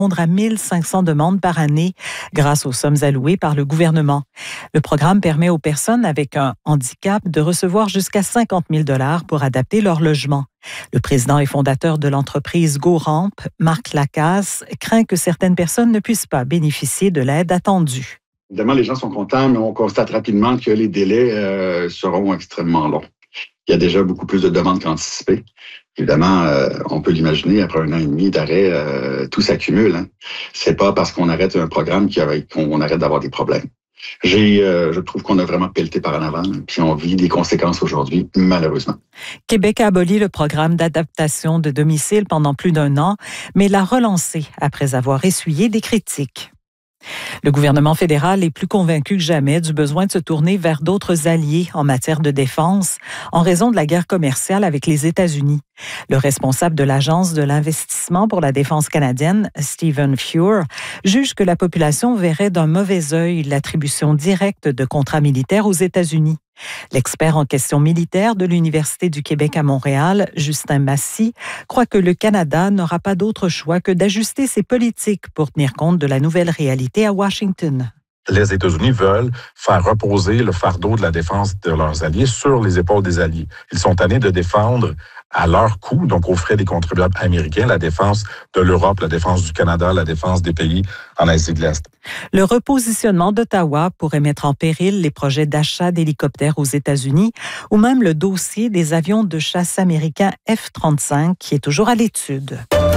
répondre à 1500 demandes par année grâce aux sommes allouées par le gouvernement. Le programme permet aux personnes avec un handicap de recevoir jusqu'à 50 000 $ pour adapter leur logement. Le président et fondateur de l'entreprise GoRamp, Marc Lacasse, craint que certaines personnes ne puissent pas bénéficier de l'aide attendue. Évidemment, les gens sont contents, mais on constate rapidement que les délais seront extrêmement longs. Il y a déjà beaucoup plus de demandes qu'anticipées. Évidemment, on peut l'imaginer, après 1 an et demi d'arrêt, tout s'accumule. C'est pas parce qu'on arrête un programme qu'on arrête d'avoir des problèmes. Je trouve qu'on a vraiment pelleté par en avant, puis on vit des conséquences aujourd'hui, malheureusement. Québec a aboli le programme d'adaptation de domicile pendant plus d'1 an, mais l'a relancé après avoir essuyé des critiques. Le gouvernement fédéral est plus convaincu que jamais du besoin de se tourner vers d'autres alliés en matière de défense en raison de la guerre commerciale avec les États-Unis. Le responsable de l'Agence de l'investissement pour la défense canadienne, Stephen Fuhr, juge que la population verrait d'un mauvais œil l'attribution directe de contrats militaires aux États-Unis. L'expert en questions militaires de l'Université du Québec à Montréal, Justin Massy, croit que le Canada n'aura pas d'autre choix que d'ajuster ses politiques pour tenir compte de la nouvelle réalité à Washington. Les États-Unis veulent faire reposer le fardeau de la défense de leurs alliés sur les épaules des alliés. Ils sont tannés de défendre à leur coût, donc aux frais des contribuables américains, la défense de l'Europe, la défense du Canada, la défense des pays en Asie de l'Est. Le repositionnement d'Ottawa pourrait mettre en péril les projets d'achat d'hélicoptères aux États-Unis ou même le dossier des avions de chasse américains F-35 qui est toujours à l'étude.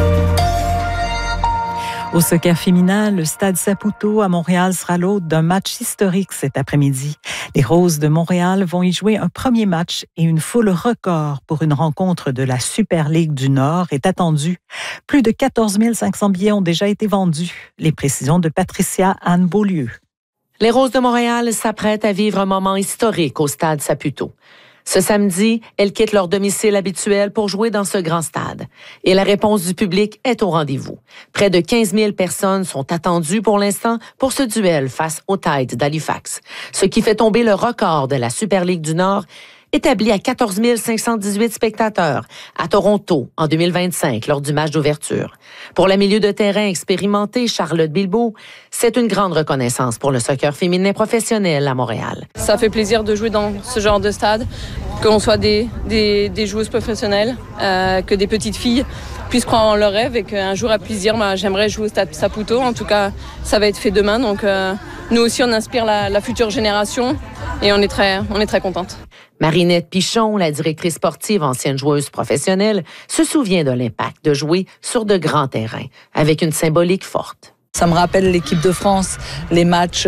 Au soccer féminin, le Stade Saputo à Montréal sera l'hôte d'un match historique cet après-midi. Les Roses de Montréal vont y jouer un premier match et une foule record pour une rencontre de la Super Ligue du Nord est attendue. Plus de 14 500 billets ont déjà été vendus. Les précisions de Patricia Anne Beaulieu. Les Roses de Montréal s'apprêtent à vivre un moment historique au Stade Saputo. Ce samedi, elles quittent leur domicile habituel pour jouer dans ce grand stade. Et la réponse du public est au rendez-vous. Près de 15 000 personnes sont attendues pour l'instant pour ce duel face aux Tides d'Halifax, ce qui fait tomber le record de la Super Ligue du Nord, établi à 14 518 spectateurs à Toronto en 2025 lors du match d'ouverture. Pour la milieu de terrain expérimentée Charlotte Bilbao, c'est une grande reconnaissance pour le soccer féminin professionnel à Montréal. Ça fait plaisir de jouer dans ce genre de stade, qu'on soit des joueuses professionnelles, que des petites filles puissent croire en leurs rêves et qu'un jour à plaisir, j'aimerais jouer au Stade Saputo. En tout cas, ça va être fait demain. Donc nous aussi, on inspire la future génération et on est très contente. Marinette Pichon, la directrice sportive, ancienne joueuse professionnelle, se souvient de l'impact de jouer sur de grands terrains, avec une symbolique forte. Ça me rappelle l'équipe de France, les matchs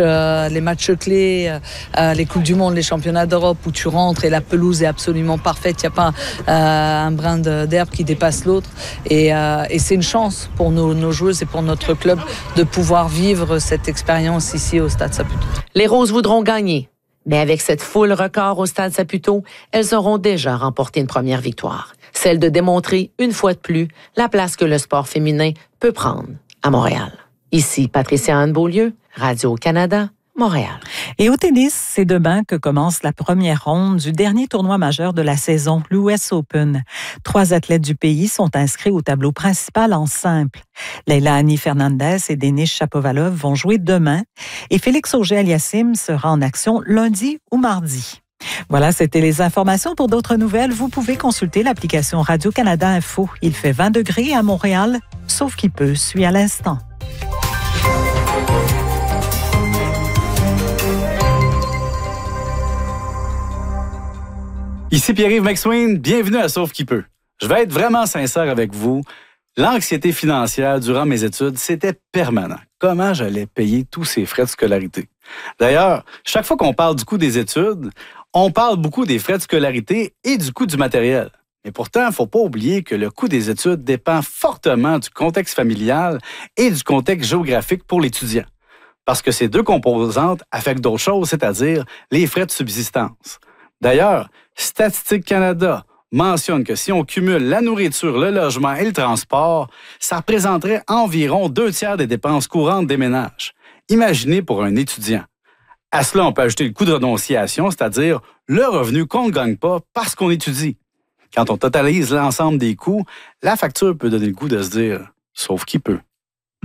clés, les Coupes du Monde, les championnats d'Europe où tu rentres et la pelouse est absolument parfaite. Il n'y a pas un brin d'herbe qui dépasse l'autre. Et c'est une chance pour nos joueuses et pour notre club de pouvoir vivre cette expérience ici au Stade Saputo. Les Roses voudront gagner. Mais avec cette foule record au Stade Saputo, elles auront déjà remporté une première victoire. Celle de démontrer, une fois de plus, la place que le sport féminin peut prendre à Montréal. Ici, Patricia Anne Beaulieu, Radio-Canada, Montréal. Et au tennis, c'est demain que commence la première ronde du dernier tournoi majeur de la saison, l'US Open. 3 athlètes du pays sont inscrits au tableau principal en simple. Leila Annie Fernandez et Denis Shapovalov vont jouer demain et Félix Auger-Aliassime sera en action lundi ou mardi. Voilà, c'était les informations. Pour d'autres nouvelles, vous pouvez consulter l'application Radio-Canada Info. Il fait 20 degrés à Montréal, sauf qu'il peut, suit à l'instant. Ici Pierre-Yves McSween, bienvenue à Sauf qui peut. Je vais être vraiment sincère avec vous. L'anxiété financière durant mes études, c'était permanent. Comment j'allais payer tous ces frais de scolarité? D'ailleurs, chaque fois qu'on parle du coût des études, on parle beaucoup des frais de scolarité et du coût du matériel. Mais pourtant, il ne faut pas oublier que le coût des études dépend fortement du contexte familial et du contexte géographique pour l'étudiant. Parce que ces deux composantes affectent d'autres choses, c'est-à-dire les frais de subsistance. D'ailleurs, Statistique Canada mentionne que si on cumule la nourriture, le logement et le transport, ça représenterait environ 2/3 des dépenses courantes des ménages. Imaginez pour un étudiant. À cela, on peut ajouter le coût de renonciation, c'est-à-dire le revenu qu'on ne gagne pas parce qu'on étudie. Quand on totalise l'ensemble des coûts, la facture peut donner le goût de se dire « sauf qui peut ».